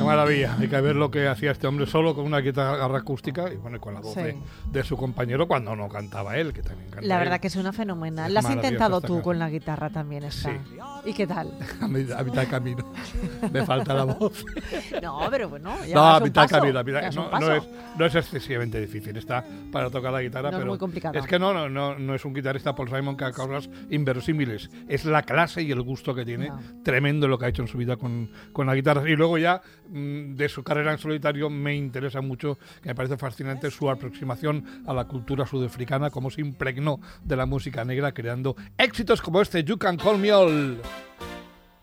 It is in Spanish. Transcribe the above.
Qué maravilla, hay que ver lo que hacía este hombre solo con una guitarra acústica y bueno, con la voz de su compañero cuando no cantaba él, que también canta. La verdad que suena fenomenal. ¿La has intentado tú con la guitarra también esta? Sí. ¿Y qué tal? A mitad de camino. Me falta la voz. No, pero bueno, ya no, a mitad de camino. No es excesivamente difícil. Está para tocar la guitarra, no pero es muy complicado. Es que no es un guitarrista Paul Simon que haga cosas inverosímiles. Es la clase y el gusto que tiene. Tremendo lo que ha hecho en su vida con la guitarra. Y luego ya de su carrera en solitario me interesa mucho, que me parece fascinante su aproximación a la cultura sudafricana, cómo se impregnó de la música negra creando éxitos como este You Can Call Me All.